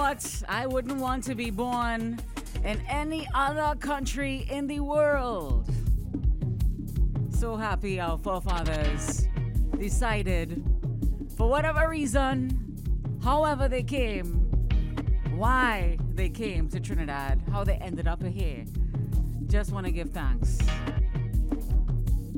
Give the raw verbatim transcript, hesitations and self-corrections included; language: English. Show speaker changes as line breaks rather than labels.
what? I wouldn't want to be born in any other country in the world. So happy our forefathers decided, for whatever reason, however they came, why they came to Trinidad, how they ended up here. Just want to give thanks.